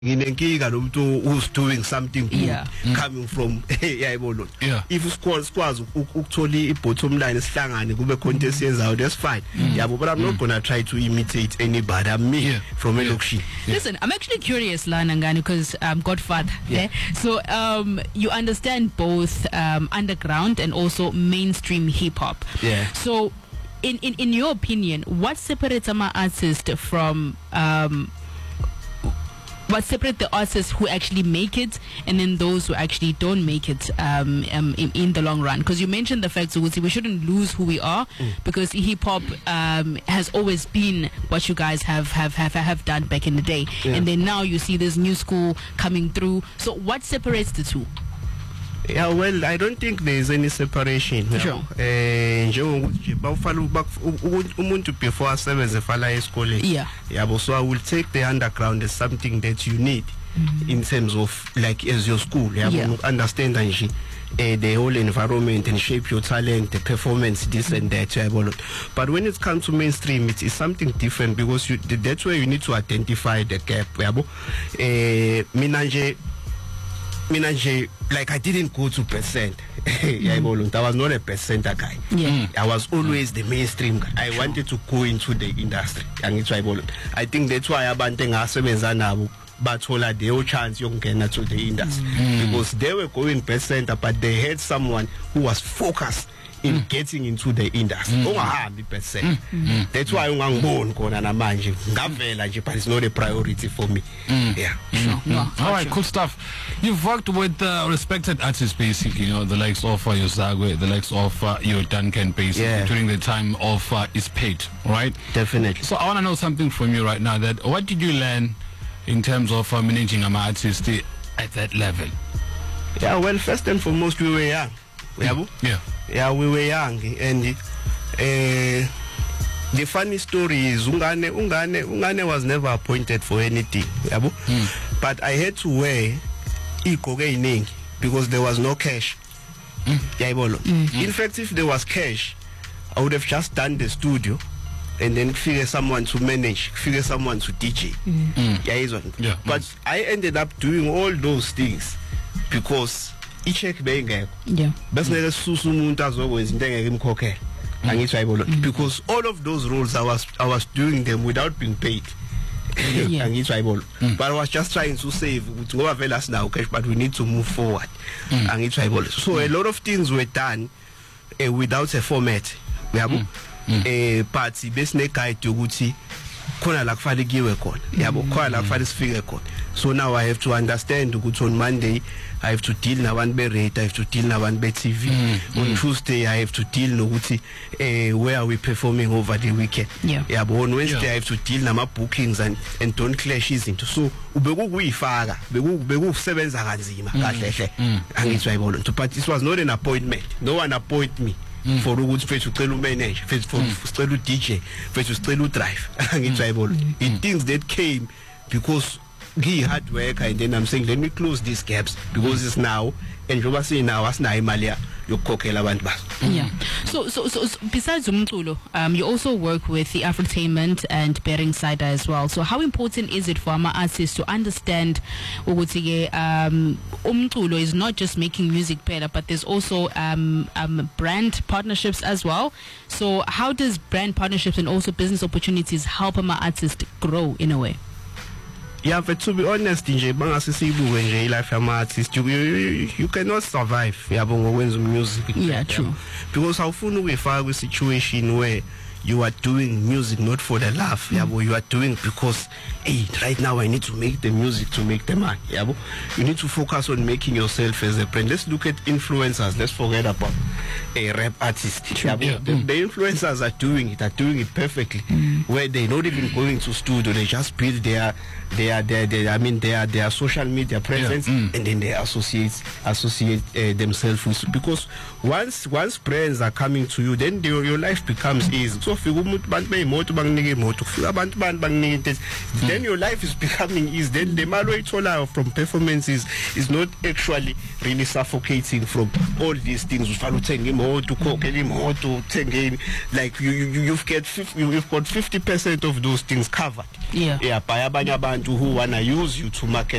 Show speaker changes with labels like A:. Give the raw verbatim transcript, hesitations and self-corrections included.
A: nginenkinga lo muntu who's doing something good,
B: yeah. mm.
A: coming from yayibona
C: yeah.
A: if usikwazi sikwazi ukuthola i-bottom line sihlangane kube content siyenzayo, that's fine. mm. yabo, but I'm mm. not gonna try to imitate anybody. I'm me, yeah. from
C: yeah.
A: Elokshi.
B: yeah. Listen, I'm actually curious, Lana Ngani, because um, Godfather. Yeah. yeah. So um, you understand both um, underground and also mainstream hip hop.
A: Yeah.
B: So, in, in in your opinion, what separates an artist from um, what separate the artists who actually make it and then those who actually don't make it um, um, in, in the long run? Because you mentioned the fact that we shouldn't lose who we are, mm. because hip hop um, has always been what you guys have have, have, have done back in the day, yeah. and then now you see this new school coming through. So what separates the two?
A: Yeah, well, I don't think there is any separation.
B: Sure.
A: Eh, njengokuthi bawufala umuntu before asebenze fala esikole.
B: Yeah.
A: Yeah, so I will take the underground as something that you need, mm-hmm. in terms of like as your school. Yeah, yeah. Understand nje uh, the whole environment and shape your talent, the performance, this mm-hmm. and that. Yeah, but when it comes to mainstream, it is something different because you, that's where you need to identify the gap. Yeah, eh, minanje. Minanje, like I didn't go to percent. mm. I was not a percenter guy.
B: Yeah.
A: I was always the mainstream guy. I wanted to go into the industry. I think that's why abantu ngasebenza nabo bathola the whole chance yokungena to the industry, mm. because they were going percenter, but they had someone who was focused in mm. getting into the industry. Ungahambi percent. That's why ungangiboni khona namanje ngavela nje, but it's not a priority for me.
C: Mm.
A: Yeah.
C: Sure. Mm. Yeah. All right, cool stuff. You've worked with uh, respected artists, basically, you know, the likes of uh, Yozagwe, the likes of uh, your Duncan, basically, yeah. during the time of uh, Ispate, right?
A: Definitely.
C: So I want to know something from you right now. That what did you learn in terms of uh, managing an artist at that level?
A: Yeah, well, first and foremost, we were young.
C: Yeah. Yeah.
A: Yeah, we were young, and uh, the funny story is Ungane, Ungane, Ungane was never appointed for anything. Mm. But I had to wear ikoge because there was no cash. Mm. Mm. In fact, if there was cash, I would have just done the studio and then figure someone to manage, figure someone to D J.
B: Mm.
C: Mm. Yeah.
A: But mm. I ended up doing all those things because i-check bengekho.
B: Yeah.
A: Bese susu umuntu azokwenza into engeke imkhokhele. Angitshayibona, because all of those roles I was I was doing them without being paid.
B: Yeah.
A: Angitshayibona. Mm. But I was just trying to save ukuthi ngoba vela sina cash, but we need to move forward.
C: Mm.
A: Angitshayibona. So mm. a lot of things were done uh, without a format. Yabo.
C: Mm.
A: Eh but besine guide ukuthi khona la kufanele kiwe khona. Yabo, khona la kufanele sifike khona. So now I have to understand ukuthi on Monday I have to deal nabantu be rate, I have to deal nabantu be T V.
C: Mm.
A: On
C: mm.
A: Tuesday I have to deal nokuthi eh where are we performing over the weekend.
B: Yeah.
A: Yeah, but on Wednesday
C: yeah.
A: I have to deal nama bookings and and don't clash izinto. So ubekukuyifaka, bekusebenza kanzima kahle hle. Angitshayibona. But it was not an appointment. No one appoint me. Mm. For ukuthi fethu ucela umanage, fethu for ucela u-D J, fethu ucela u-drive. Angitshayibona. It things that came because he hard work, and then I'm saying let me close these gaps because it's now and njoba say now asinayo imali yokukhokhela abantu baso.
B: Yeah. So, so, so, so besides umculo, um, you also work with the Afrotainment and Bearing Cider as well. So, how important is it for our artists to understand ukuthi um umculo is not just making music better, but there's also um, um brand partnerships as well. So, how does brand partnerships and also business opportunities help our artists grow in a way?
A: Yeah, but to be honest, nje bangase siyibuke nje life yama artist, you, you, you cannot survive yabo ngokwenza music.
B: Yeah, true.
A: Because awufuna ukuyifaka kwi situation where you are doing music not for the love, mm. yabo, you are doing because hey, right now I need to make the music to make the money. Yabo, you need to focus on making yourself as a brand. Let's look at influencers. Let's forget about a rap artist. Yabo,
C: yeah.
A: the,
C: mm.
A: the influencers are doing it, are doing it perfectly.
B: Mm.
A: Where they're not even going to studio, they just build their their their, their I mean their their social media presence,
C: yeah. mm.
A: and then they associate associate uh, themselves with, because once once brands are coming to you, then the, your life becomes easy. So if you then your life is becoming easy. Then the malo from performances is not actually really suffocating from all these things. uthenga imoto ukhokhela imoto uthenge like you, you you've get you've got fifty percent of those things covered.
B: Yeah,
A: yeah, by abanye abantu who wanna use you to market